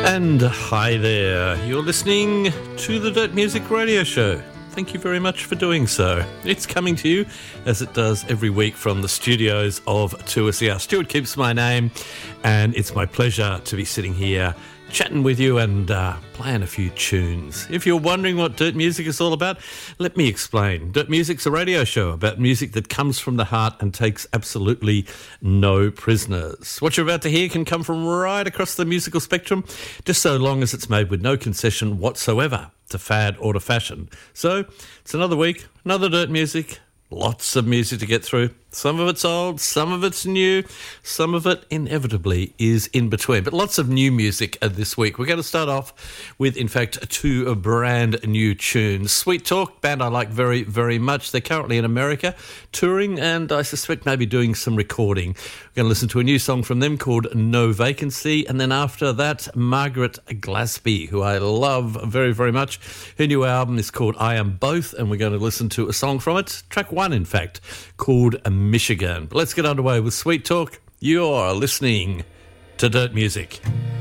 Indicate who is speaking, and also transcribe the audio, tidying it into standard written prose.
Speaker 1: And hi there, you're listening to the Dirt Music Radio Show. Thank you very much for doing so. It's coming to you, as it does every week, from the studios of 2SER. Stuart Keeps my name, and it's my pleasure to be sitting here chatting with you and playing a few tunes. If you're wondering what Dirt Music is all about, let me explain. Dirt Music's a radio show about music that comes from the heart and takes absolutely no prisoners. What you're about to hear can come from right across the musical spectrum, just so long as it's made with no concession whatsoever to fad or to fashion. So it's another week, another Dirt Music, lots of music to get through. Some of it's old, some of it's new, some of it inevitably is in between. But lots of new music this week. We're going to start off with, in fact, two brand new tunes. Sweet Talk, band I like very, very much. They're currently in America touring, and I suspect maybe doing some recording. We're going to listen to a new song from them called No Vacancy. And then after that, Margaret Glasby, who I love very, very much. Her new album is called I Am Both, and we're going to listen to a song from it, track one, in fact, called Michigan. But let's get underway with Sweet Talk. You're listening to Dirt Music.